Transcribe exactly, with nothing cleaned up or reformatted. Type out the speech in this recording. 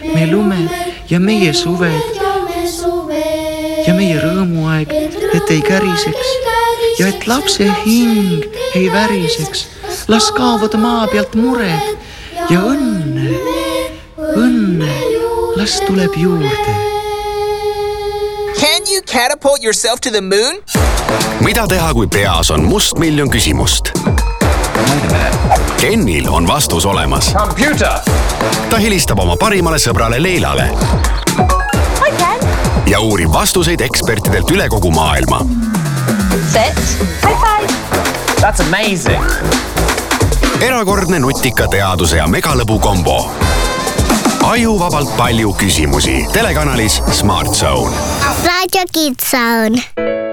meie lumed ja meie suved ja meie rõõmuaeg, et ei käriseks ja et lapse hing ei väriseks. Las kaovad maa pealt mured ja õnne, õnne, las tuleb juurde. Can you catapult yourself to the moon? Mida teha, kui peas on must miljon küsimust? Kennil on vastus olemas. Computer! Ta helistab oma parimale sõbrale Leilale. Hi, Ken! Ja uurib vastuseid ekspertidelt üle kogu maailma. Set. High five! That's amazing! Erakordne nutika teaduse ja megalõbu kombo. Ajuvabalt palju küsimusi. Telekanalis Smart Zone. Radio Kids Zone.